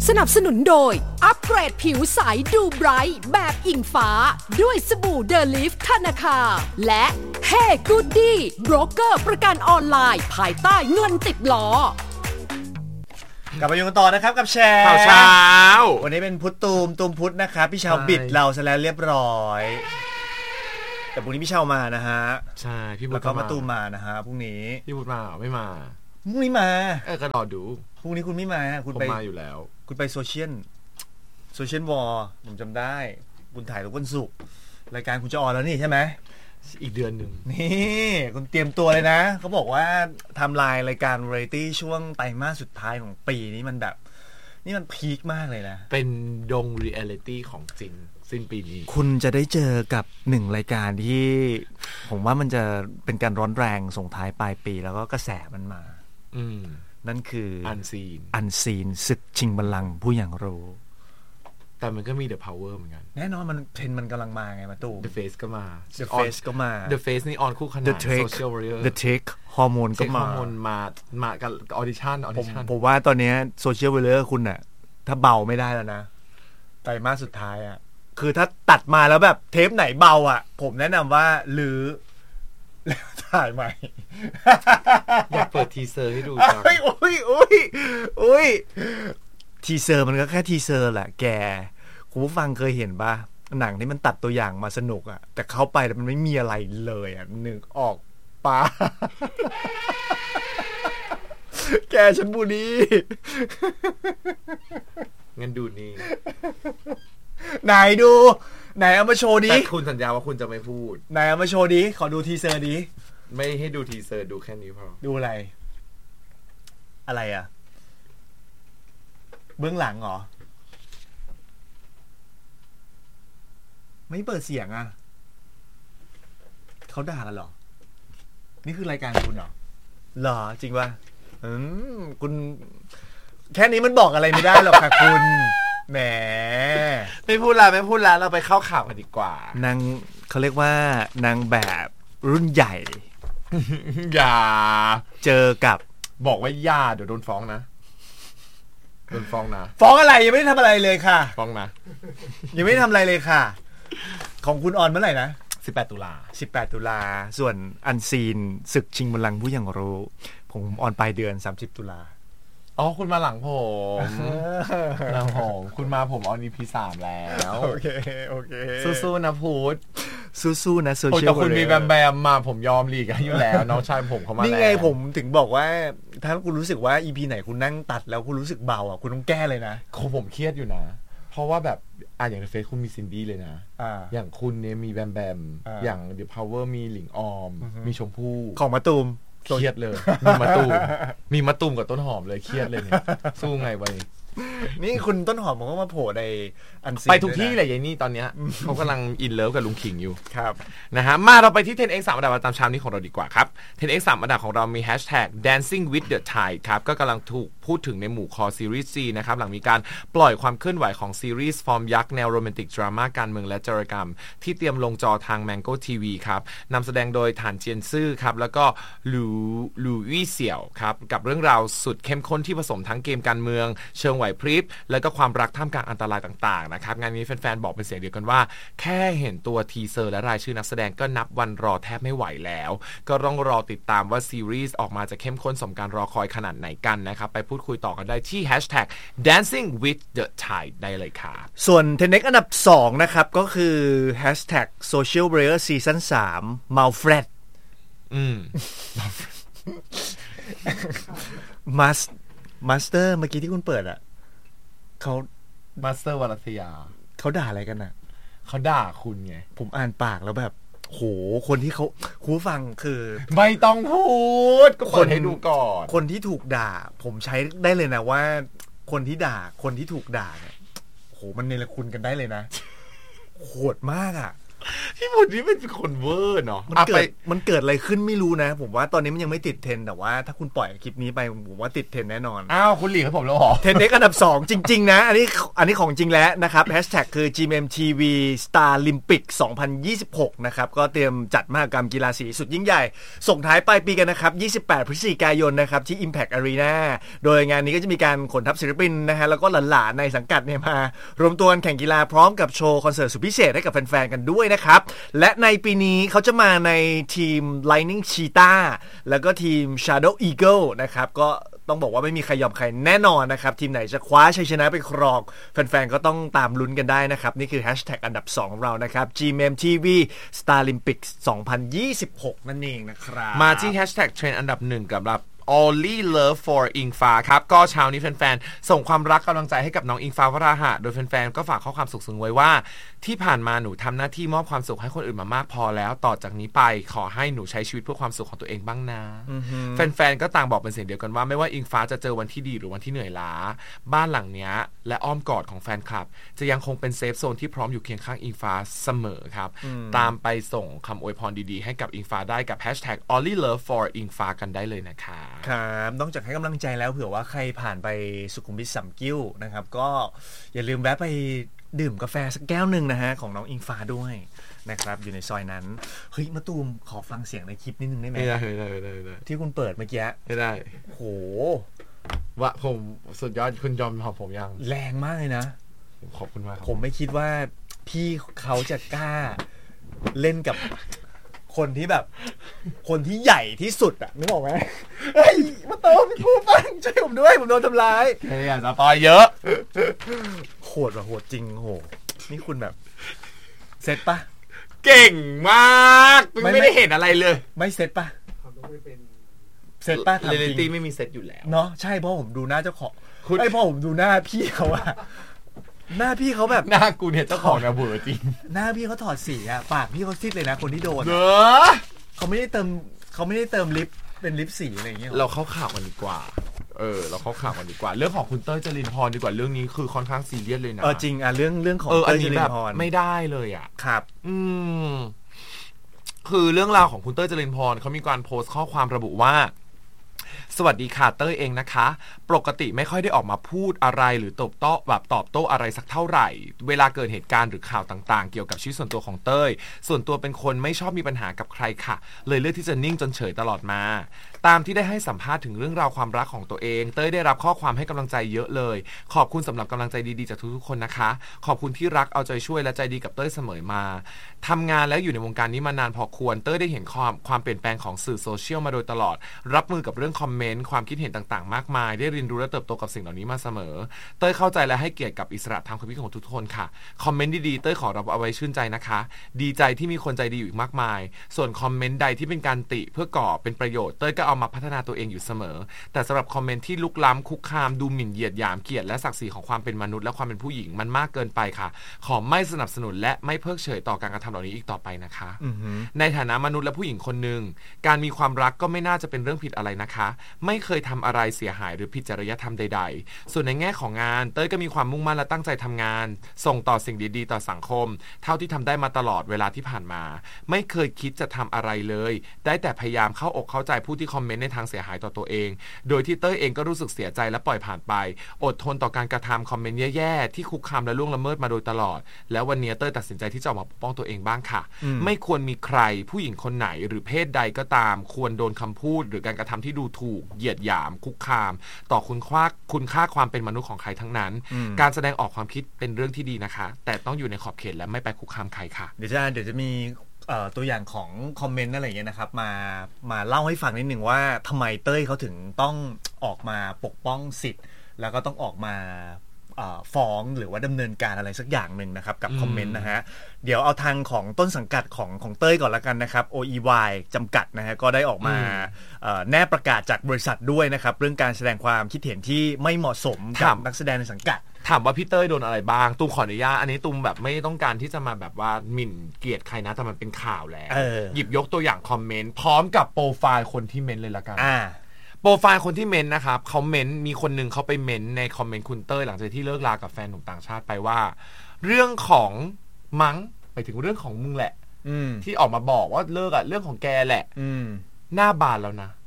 สนับสนุนโดยอัปเกรดผิวใสดูไบรท์แบบอิงฟ้าด้วยสบู่เดลิฟธนาคาและเฮ้กูดดี้โบรกเกอร์ประกันออนไลน์ภายใต้เงินติดล้อกลับมาอยู่กันต่อนะครับกับแชร์ข่าวเช้าวันนี้เป็นพุทธตูมพุทธนะครับพี่ชาวบิดเราซะแล้วเรียบร้อยแต่พรุ่งนี้พี่ชาวมานะฮะใช่พี่พุทธแล้วก็มาตูมมานะฮะพรุ่งนี้พี่พุทธมาไม่มาพรุ่งนี้มาก็รอดูพรุ่งนี้คุณไม่มาคุณไปมาอยู่แล้วคุณไปโซเชียลวอร์ผมจำได้คุณถ่ายทุกวันศุกร์รายการคุณจะออนแล้วนี่ใช่ไหมอีกเดือนหนึ่งนี่คุณเตรียมตัวเลยนะเขาบอกว่าทำลายรายการวาไรตี้ช่วงไตรมาสสุดท้ายของปีนี้มันแบบนี่มันพีคมากเลยนะเป็นดงเรียลิตี้ของจริงสิ้นปีนี้คุณจะได้เจอกับหนึ่งรายการที่ผมว่ามันจะเป็นการร้อนแรงส่งท้ายปลายปีแล้วก็กระแสมันมานั่นคืออันซีนศึกชิงบัลลังก์ผู้อย่างรู้แต่มันก็มี The Power เหมือนกันแน่นอนมันเทรนด์มันกำลังมาไงมาตู่ The Face ก็มา The Face ก็มา The Face นี่ออนคู่ขนาน Social Warrior The Take ฮอร์โมนก็มามากับออดิชั่นผมว่าตอนนี้ Social Warrior คุณน่ะถ้าเบาไม่ได้แล้วนะไตรมาสสุดท้ายอ่ะคือถ้าตัดมาแล้วแบบเทปไหนเบาอ่ะผมแนะนำว่าลือแล้วถ่ายใหม่อยากเปิดทีเซอร์ให้ดูจังอุ้ยทีเซอร์มันก็แค่ทีเซอร์แหละแกคุณผู้ฟังเคยเห็นป่ะหนังที่มันตัดตัวอย่างมาสนุกอ่ะแต่เข้าไปแล้วมันไม่มีอะไรเลยอ่ะนึกออกปะแกฉันบูลลี่งั้นดูนี่ไหนดูไหนเอามาโชว์ดิแต่คุณสัญญาว่าคุณจะไม่พูดไหนเอามาโชว์ดิขอดูทีเซอร์ดิไม่ให้ดูทีเซอร์ดูแค่นี้พอดูอะไรอ่ะเบื้องหลังเหรอไม่เปิดเสียงอ่ะเขาด่ากันเหรอนี่คือรายการคุณเหรอจริงป่ะคุณแค่นี้มันบอกอะไรไม่ได้หรอกค่ะคุณแหมไม่พูดละเราไปเข้าข่าวกันดีกว่านางเขาเรียกว่านางแบบรุ่นใหญ่อย่าเจอกับบอกว่าย่าเดี๋ยวโดนฟ้องนะฟ้องอะไรยังไม่ได้ทำอะไรเลยค่ะฟ้องนะยังไม่ได้ทำอะไรเลยค่ะของคุณออนเมื่อไหร่นะ 18 ตุลาส่วนอันซีนศึกชิงบัลลังก์ผู้อย่างรู้ผมออนปลายเดือน30 ตุลาอ๋อคุณมาหลังผมคุณมาผมออน EP 3แล้วโอเคสู้ๆนะพูดสู้ๆนะโซเชียลแต่คุณมีแบมมาผมยอมหลีกอยู่แล้วน้องชายผมเขามาแล้วนี่ไงผมถึงบอกว่าถ้าคุณรู้สึกว่า EP ไหนคุณนั่งตัดแล้วคุณรู้สึกเบาอ่ะคุณต้องแก้เลยนะผมเครียดอยู่นะเพราะว่าแบบอย่างในเฟซคุณมีซินดี้เลยนะอย่างคุณเนี่ยมีแบมอย่างเดี๋ยว Power มีหลิงออมมีชมพู่ของมะตูมเครียดเลยมีมะตูมกับต้นหอมเลยเครียดเลยเนี่ยสู้ไงวะนี่คุณต้นหอมมันก็มาโผล่ในอันซีไปทุกที่เลยยายนี่ตอนเนี้ยเขากำลังอินเลิฟกับลุงขิงอยู่ครับนะฮะมาเราไปที่ 10x 3 อันดับประจำเช้านี้ของเราดีกว่าครับ 10x 3 อันดับของเรามี #dancing with the tide ครับก็กำลังถูกพูดถึงในหมู่คอซีรีส์ G นะครับหลังมีการปล่อยความเคลื่อนไหวของซีรีส์ฟอร์มยักษ์แนวโรแมนติกดราม่าการเมืองและจารกรรมที่เตรียมลงจอทาง Mango TV ครับนำแสดงโดยฐานเจียนซื่อครับแล้วก็หลูวี่เสี่ยวครับกับเรื่องราวสุดเข้มข้นที่ผสมทั้งเกมการเมืองเชิงไหวพริบแล้วก็ความรักท่ามกลางอันตรายต่างๆนะครับงานนี้แฟนๆบอกเป็นเสียงเดียวกันว่าแค่เห็นตัวทีเซอร์และรายชื่อนักแสดงก็นับวันรอแทบไม่ไหวแล้วก็ต้องรอติดตามว่าซีรีส์ออกมาจะเข้มข้นสมการรอคอยขนาดไหนกันนะครับไปพูดคุยต่อกันได้ที่ #dancing with the tide ได้เลยครับส่วน 10x อันดับ2นะครับก็คือ #social warrior season 3 malfred master เมื่อกี้ที่คุณเปิดอะเขามาสเตอร์วรัตยาเขาด่าอะไรกันน่ะเขาด่าคุณไงผมอ่านปากแล้วแบบโหคนที่เขาคูฟังคือไม่ต้องพูดก็คนให้ดูก่อนคนที่ถูกด่าผมใช้ได้เลยนะว่าคนที่ด่าคนที่ถูกด่าเนี่ยโหมันเนรคุณกันได้เลยนะโหดมากอ่ะพี่บุญนี่เป็นคนเวอร์เนาะมันเกิดอะไรขึ้นไม่รู้นะผมว่าตอนนี้มันยังไม่ติดเทรนด์แต่ว่าถ้าคุณปล่อยคลิปนี้ไปผมว่าติดเทรนด์แน่นอนอ้าวคุณหลีกให้ผมแล้วเหรอเทรนด์อันดับ2จริงๆนะอันนี้ของจริงแล้วนะครับแฮชแท็กคือ GMMTV Starlympic 2026นะครับก็เตรียมจัดมหกรรมกีฬาสีสุดยิ่งใหญ่ส่งท้ายปลายปีกันนะครับ28พฤศจิกายนนะครับที่ Impact Arena โดยงานนี้ก็จะมีการขนทัพศิลปินนะฮะแล้วก็หลานๆในสังกัดเนี่ยมารวมตัวกันแข่งกีฬาพร้อมกับโชว์คอนเสิร์ตสุดพิเศษให้กับแฟนๆกันด้วยนะครับและในปีนี้เขาจะมาในทีม Lightning Cheetah แล้วก็ทีม Shadow Eagle นะครับก็ต้องบอกว่าไม่มีใครยอมใครแน่นอนนะครับทีมไหนจะคว้าชัยชนะไปครองแฟนๆก็ต้องตามลุ้นกันได้นะครับนี่คือแฮชแท็กอันดับ2ของเรานะครับ GMMTV Starlympics 2026 นั่นเองนะครับมาที่แฮชแท็กเทรนด์อันดับ1กับOnly Love for อิงฟ้าครับก็เช้านี้แฟนๆส่งความรักกำลังใจให้กับน้องอิงฟ้าวราหะโดยแฟนๆก็ฝากข้อความสุขซึ้งไว้ว่าที่ผ่านมาหนูทำหน้าที่มอบความสุขให้คนอื่นมามากพอแล้วต่อจากนี้ไปขอให้หนูใช้ชีวิตเพื่อความสุขของตัวเองบ้างนะแฟนๆก็ต่างบอกเป็นเสียงเดียวกันว่าไม่ว่าอิงฟ้าจะเจอวันที่ดีหรือวันที่เหนื่อยล้าบ้านหลังนี้และอ้อมกอดของแฟนคลับจะยังคงเป็นเซฟโซนที่พร้อมอยู่เคียงข้างอิงฟ้าเสมอครับตามไปส่งคำอวยพรดีๆให้กับอิงฟ้าได้กับ #Only Love for อิงฟ้ากันได้เลยนะคะครับนอกจากให้กำลังใจแล้วเผื่อว่าใครผ่านไปสุขุมวิท3 กิ้วนะครับก็อย่าลืมแวะไปดื่มกาแฟสักแก้วหนึ่งนะฮะของน้องอิงฟ้าด้วยนะครับอยู่ในซอยนั้นเฮ้ยมะตูมขอฟังเสียงในคลิปนิดนึงได้ไหมได้ที่คุณเปิดเมื่อกี้ได้โหว่าผมสุดยอดคุณยอมผมยังแรงมากเลยนะขอบคุณมากผมไม่คิดว่าพี่เขาจะกล้าเล่นกับคนที่แบบคนที่ใหญ่ที่สุดอะนึกออกไหมเฮ้ยมาโตพี่พูดบ้างช่วยผมด้วยผมโดนทำร้ายอย่าสปอยเยอะโหดว่ะโหดจริงโหนี่คุณแบบเซตปะเก่งมากไม่ได้เห็นอะไรเลยไม่เซตปะเซตปะเรนตี้ไม่มีเซตอยู่แล้วเนาะใช่เพราะผมดูหน้าเจ้าของไอ้พอผมดูหน้าพี่เขาอะหน้าพี่เขาแบบหน้ากูเนี่ยเจ้าของนะเบอร์จริงหน้าพี่เขาถอดสีอะปากพี่เขาซีดเลยนะคนที่โดนเขาไม่ได้เติมลิปเป็นลิปสีอะไรอย่างเงี้ยเราเข้าข่าวกันดีกว่าเราเข้าข่าวกันดีกว่าเรื่องของคุณเต้ยจรินพรดีกว่าเรื่องนี้คือค่อนข้างซีเรียสเลยนะจริงเรื่องของเต้ยจรินพรไม่ได้เลยอ่ะครับคือเรื่องราวของคุณเต้ยจรินพรเขามีการโพสต์ข้อความระบุว่าสวัสดีค่ะเต้ยเองนะคะปกติไม่ค่อยได้ออกมาพูดอะไรหรือตอบโต้อะไรสักเท่าไหร่เวลาเกิดเหตุการณ์หรือข่าวต่างๆเกี่ยวกับชีวิตส่วนตัวของเต้ยส่วนตัวเป็นคนไม่ชอบมีปัญหากับใครค่ะเลยเลือกที่จะนิ่งจนเฉยตลอดมาตามที่ได้ให้สัมภาษณ์ถึงเรื่องราวความรักของตัวเองเต้ยได้รับข้อความให้กำลังใจเยอะเลยขอบคุณสำหรับกำลังใจดีๆจากทุกๆคนนะคะขอบคุณที่รักเอาใจช่วยและใจดีกับเต้ยเสมอมาทำงานแล้วอยู่ในวงการนี้มานานพอควรเต้ยได้เห็นความเปลี่ยนแปลงของสื่อโซเชียลมาโดยตลอดรับมือกับเรื่องคอมเมนต์ความคิดเห็นต่างๆมากมายได้เรียนรู้และเติบโตกับสิ่งเหล่านี้มาเสมอเต้ยเข้าใจและให้เกียรติกับอิสระทางความคิดของทุกคนค่ะคอมเมนต์ดีๆเต้ยขอรับเอาไว้ชื่นใจนะคะดีใจที่มีคนใจดีอยู่อีกมากมายส่วนคอมเมนต์ใดที่เป็นการติเพื่อก่อเป็นประโยชน์เต้ยก็เอามาพัฒนาตัวเองอยู่เสมอแต่สำหรับคอมเมนต์ที่ลุกล้ำคุกคามดูหมิ่นเหยียดหยามเกียรติและศักดิ์ศรีของความเป็นมนุษย์และความเป็นผู้หญิงมันมากเกินไปค่ะขอไม่สนับสนุนและไม่เพิกเฉยต่อการกระทำเหล่านี้อีกต่อไปนะคะในฐานะมนุษย์และผู้หญิงคนหนึ่งการมีความรักก็ไม่น่าจะเป็นเรื่องผิดอะไรนะคะไม่เคยทำอะไรเสียหายหรือผิดจริยธรรมใดๆส่วนในแง่ของงานเต้ยก็มีความมุ่งมั่นและตั้งใจทำงานส่งต่อสิ่งดีๆต่อสังคมเท่าที่ทำได้มาตลอดเวลาที่ผ่านมาไม่เคยคิดจะทำอะไรเลยได้แต่พยายามเข้าอกเข้าใจผู้ที่คอมเมนต์ในทางเสียหายต่อตัวเองโดยที่เต้ยเองก็รู้สึกเสียใจและปล่อยผ่านไปอดทนต่อการกระทำคอมเมนต์แย่ๆที่คุกคามและล่วงละเมิดมาโดยตลอดแล้ววันนี้เต้ยตัดสินใจที่จะออกมาปกป้องตัวเองบ้างค่ะไม่ควรมีใครผู้หญิงคนไหนหรือเพศใดก็ตามควรโดนคำพูดหรือการกระทำที่ดูถูกเหยียดหยามคุกคามต่อคุณค่าความเป็นมนุษย์ของใครทั้งนั้นการแสดงออกความคิดเป็นเรื่องที่ดีนะคะแต่ต้องอยู่ในขอบเขตและไม่ไปคุกคามใครค่ะเดี๋ยวจะมีตัวอย่างของคอมเมนต์อะไรอย่างเงี้ยนะครับมาเล่าให้ฟังนิดหนึ่งว่าทำไมเต้ยเขาถึงต้องออกมาปกป้องสิทธิ์แล้วก็ต้องออกมาฟ้องหรือว่าดำเนินการอะไรสักอย่างหนึ่งนะครับกับคอมเมนต์นะฮะเดี๋ยวเอาทางของต้นสังกัดของเต้ยก่อนละกันนะครับ OEY จำกัดนะฮะก็ได้ออกมาแนบประกาศจากบริษัทด้วยนะครับเรื่องการแสดงความคิดเห็นที่ไม่เหมาะสมกับนักแสดงในสังกัดถามว่าพี่เต้ยโดนอะไรบ้างตุ้มขออนุญาตอันนี้ตุ้มแบบไม่ต้องการที่จะมาแบบว่าหมิ่นเกียรติใครนะแต่มันเป็นข่าวแล้วหยิบยกตัวอย่างคอมเมนต์พร้อมกับโปรไฟล์คนที่เมนต์เลยละกันโปรไฟล์คนที่เมนต์นะครับเขาเมนต์มีคนนึงเขาไปเมนต์ในคอมเมนต์คุณเต้ยหลังจากที่เลิกลากับแฟนหนุ่มต่างชาติไปว่าเรื่องของมั้งไปถึงเรื่องของมึงแหละที่ออกมาบอกว่าเลิกอะเรื่องของแกแหละหน้าบานแล้วนะ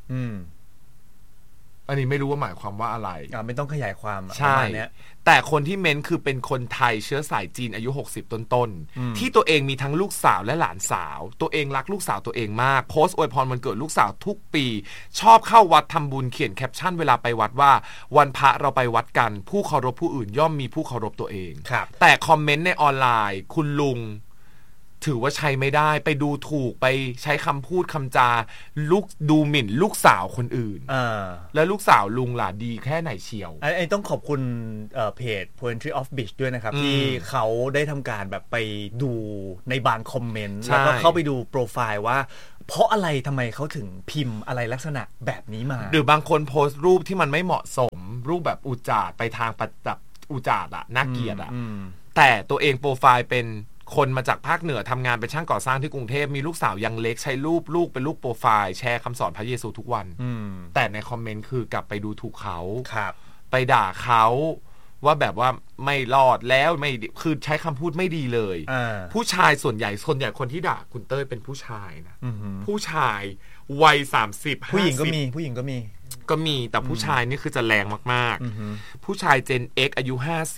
อันนี้ไม่รู้ว่าหมายความว่าอะไรไม่ต้องขยายความใช่แต่คนที่เม้นคือเป็นคนไทยเชื้อสายจีนอายุ60ต้นๆที่ตัวเองมีทั้งลูกสาวและหลานสาวตัวเองรักลูกสาวตัวเองมากโพสต์อวยพรวันเกิดลูกสาวทุกปีชอบเข้าวัดทำบุญเขียนแคปชั่นเวลาไปวัดว่าวันพระเราไปวัดกันผู้เคารพผู้อื่นย่อมมีผู้เคารพตัวเองแต่คอมเมนต์ในออนไลน์คุณลุงถือว่าใช้ไม่ได้ไปดูถูกไปใช้คำพูดคำจาลูกดูหมิ่นลูกสาวคนอื่นแล้วลูกสาวลุงล่ะดีแค่ไหนเชียวไอ้ต้องขอบคุณเพจ Poetry of Beach ด้วยนะครับที่เขาได้ทำการแบบไปดูในบานคอมเมนต์แล้วก็เข้าไปดูโปรไฟล์ว่าเพราะอะไรทำไมเขาถึงพิมพ์อะไรลักษณะแบบนี้มาหรือบางคนโพสต์รูปที่มันไม่เหมาะสมรูปแบบอุจาดไปทางแบบอุจาดอะน่าเกลียดอะแต่ตัวเองโปรไฟล์เป็นคนมาจากภาคเหนือทำงานเป็นช่างก่อสร้างที่กรุงเทพมีลูกสาวยังเล็กใช้รูปลูกเป็นรูปโปรไฟล์แชร์คำสอนพระเยซูทุกวันแต่ในคอมเมนต์คือกลับไปดูถูกเขาไปด่าเขาว่าแบบว่าไม่รอดแล้วไม่คือใช้คำพูดไม่ดีเลยผู้ชายส่วนใหญ่คนที่ด่าคุณเต้ยเป็นผู้ชายนะผู้ชายวัย30 ผู้หญิงก็มีแต่ผู้ชายนี่คือจะแรงมากๆผู้ชายเจน X อายุ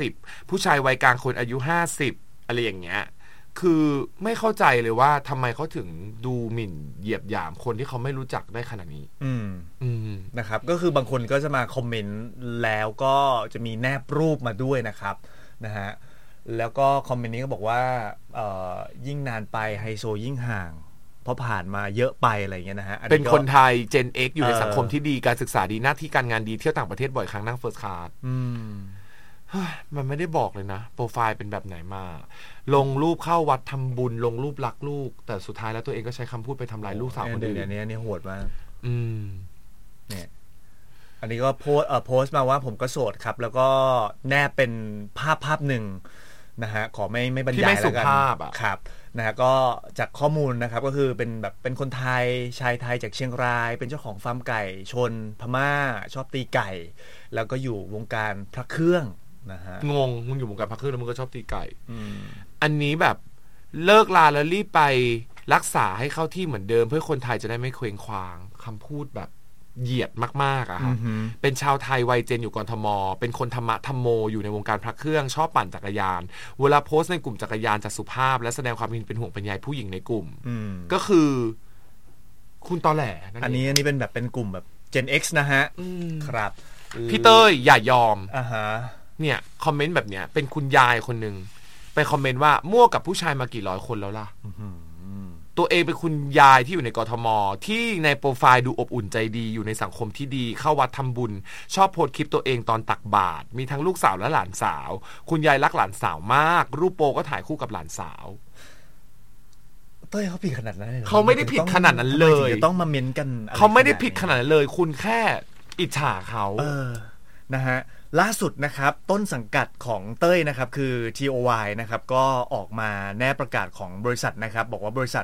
50ผู้ชายวัยกลางคนอายุ50อะไรอย่างเงี้ยคือไม่เข้าใจเลยว่าทำไมเขาถึงดูหมิ่นเหยียบหยามคนที่เขาไม่รู้จักได้ขนาดนี้นะครับก็คือบางคนก็จะมาคอมเมนต์แล้วก็จะมีแนบรูปมาด้วยนะครับนะฮะแล้วก็คอมเมนต์นี้ก็บอกว่ายิ่งนานไปไฮโซยิ่งห่างเพราะผ่านมาเยอะไปอะไรเงี้ยนะฮะเป็นคนไทย Gen X อยู่ในสังคมที่ดีการศึกษาดีหน้าที่การงานดีเที่ยวต่างประเทศบ่อยครั้งนั่งเฟิร์สคลาสมันไม่ได้บอกเลยนะโปรไฟล์เป็นแบบไหนมาลงรูปเข้าวัดทำบุญลงรูปรักลูกแต่สุดท้ายแล้วตัวเองก็ใช้คำพูดไปทำลายลูกสาวคนอื่นเนี่ยโหดมากเนี่ยอันนี้ก็โพสต์มาว่าผมก็โสดครับแล้วก็แนบเป็นภาพหนึ่งนะฮะขอไม่บรรยายแล้วกันครับนะฮะก็จากข้อมูลนะครับก็คือเป็นคนไทยชายไทยจากเชียงรายเป็นเจ้าของฟาร์มไก่ชนพม่าชอบตีไก่แล้วก็อยู่วงการพระเครื่องนะฮะงงมึงอยู่วงการพระเครื่องแล้วมึงก็ชอบตีไก่อันนี้แบบเลิกลาแล้วรีบไปรักษาให้เข้าที่เหมือนเดิมเพื่อคนไทยจะได้ไม่เคว้งคว้างคำพูดแบบเหยียดมากๆอะค่ะเป็นชาวไทยวัยเจนอยู่กทมเป็นคนธรรมะธรรมโมอยู่ในวงการพระเครื่องชอบปั่นจักรยานเวลาโพสต์ในกลุ่มจักรยานจะสุภาพและแสดงความเป็นห่วงเป็นใยผู้หญิงในกลุ่มก็คือคุณตอแหลอันนี้เป็นแบบเป็นกลุ่มแบบ Gen X นะฮะครับพี่เต้ยอย่ายอมเนี่ยคอมเมนต์แบบเนี้ยเป็นคุณยายคนหนึ่งไปคอมเมนต์ว่ามั่วกับผู้ชายมากี่ร้อยคนแล้วล่ะตัวเองเป็นคุณยายที่อยู่ในกทมที่ในโปรไฟล์ดูอบอุ่นใจดีอยู่ในสังคมที่ดีเข้าวัดทำบุญชอบโพสต์คลิปตัวเองตอนตักบาตรมีทั้งลูกสาวและหลานสาวคุณยายรักหลานสาวมากรูปโปก็ถ่ายคู่กับหลานสาวเต้ยเขาผิดขนาดนั้นเลยเขาไม่ได้ผิดขนาดนั้นเลยต้องมาเม้นกันเขาไม่ได้ผิดขนาดนั้นเลยคุณแค่อิจฉาเขานะฮะล่าสุดนะครับต้นสังกัดของเต้ยนะครับคือ TOY นะครับก็ออกมาแนบประกาศของบริษัทนะครับบอกว่าบริษัท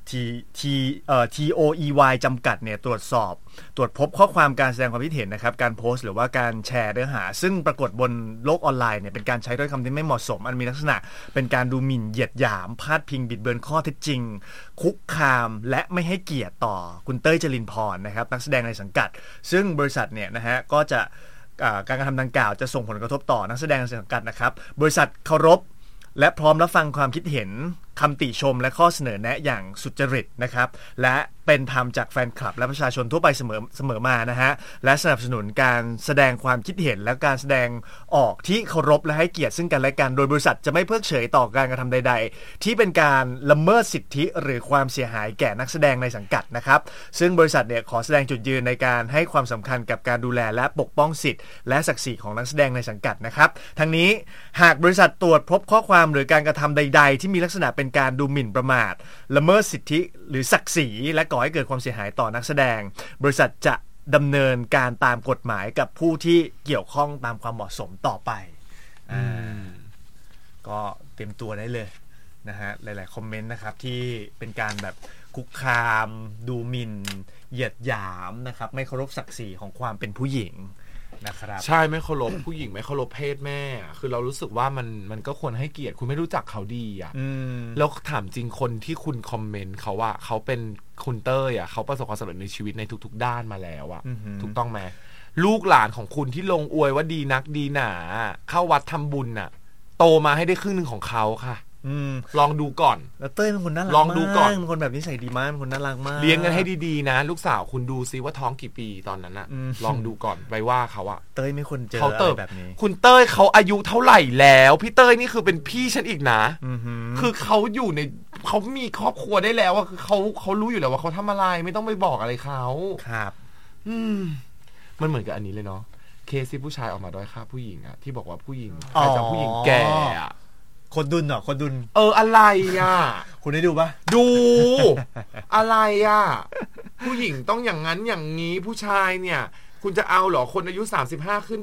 TOEY จำกัดเนี่ยตรวจพบข้อความการแสดงความคิดเห็นนะครับการโพสต์หรือว่าการแชร์เนื้อหาซึ่งปรากฏบนโลกออนไลน์เนี่ยเป็นการใช้ถ้อยคำที่ไม่เหมาะสมอันมีลักษณะเป็นการดูหมิ่นเหยียดหยามพาดพิงบิดเบือนข้อเท็จจริงคุกคามและไม่ให้เกียรติต่อคุณเต้ยจรินพรนะครับนักแสดงในสังกัดซึ่งบริษัทเนี่ยนะฮะก็จะการกระทำดังกล่าวจะส่งผลกระทบต่อนักแสดงในสังกัดนะครับบริษัทเคารพและพร้อมรับฟังความคิดเห็นคำติชมและข้อเสนอแนะอย่างสุจริตนะครับและเป็นธรรมจากแฟนคลับและประชาชนทั่วไปเสมอมานะฮะและสนับสนุนการแสดงความคิดเห็นและการแสดงออกที่เคารพและให้เกียรติซึ่งกันและกันโดยบริษัทจะไม่เพิกเฉยต่อการกระทำใดๆที่เป็นการละเมิดสิทธิหรือความเสียหายแก่นักแสดงในสังกัดนะครับซึ่งบริษัทเนี่ยขอแสดงจุดยืนในการให้ความสำคัญกับการดูแลและปกป้องสิทธิและศักดิ์ศรีของนักแสดงในสังกัดนะครับทั้งนี้หากบริษัทตรวจพบข้อความหรือการกระทำใดๆที่มีลักษณะเป็นการดูหมิ่นประมาทละเมิดสิทธิหรือศักดิ์ศรีและก่อให้เกิดความเสียหายต่อนักแสดงบริษัทจะดำเนินการตามกฎหมายกับผู้ที่เกี่ยวข้องตามความเหมาะสมต่อไปก็เตรียมตัวได้เลยนะฮะหลายๆคอมเมนต์นะครับที่เป็นการแบบคุกคามดูหมิ่นเหยียดหยามนะครับไม่เคารพศักดิ์ศรีของความเป็นผู้หญิงนะครับใช่ไม่เคารพ ผู้หญิงไม่เคารพเพศแม่คือเรารู้สึกว่ามันก็ควรให้เกียรติคุณไม่รู้จักเขาดีอ่ะแล้วถามจริงคนที่คุณคอมเมนต์เขาว่าเขาเป็นคุณเต้ยอ่ะเขาประสบความสำเร็จในชีวิตในทุกๆด้านมาแล้วอ่ะถูกต้องไหมลูกหลานของคุณที่ลงอวยว่าดีนักดีหนาเข้าวัดทำบุญน่ะโตมาให้ได้ครึ่งนึงของเขาค่ะลองดูก่อนแล้วเต้ยเป็นคนน่ารักลองดูก่อนเป็นคนแบบนิสัยดีมากเป็นคนน่ารักมากเลี้ยงกันให้ดีๆนะลูกสาวคุณดูซิว่าท้องกี่ปีตอนนั้นน่ะลองดูก่อนไปว่าเขาอะเต้ยไม่ควรเจออะไรแบบนี้คุณเต้ยเขาอายุเท่าไหร่แล้วพี่เต้ยนี่คือเป็นพี่ฉันอีกนะคือเขาอยู่ในเขามีครอบครัวได้แล้วอะคือเขารู้อยู่แล้วว่าเขาทำอะไรไม่ต้องไปบอกอะไรเขาครับมันเหมือนกับอันนี้เลยเนาะเคสที่ผู้ชายออกมาด้อยค่าผู้หญิงอะที่บอกว่าผู้หญิงใครจะผู้หญิงแก่อะคนดุลเหรอคนดุลอะไรอ่ะคุณได้ดูปะดูอะไรอ่ะผู้หญิงต้องอย่างนั้นอย่างนี้ผู้ชายเนี่ยคุณจะเอาเหรอคนอายุ35ขึ้น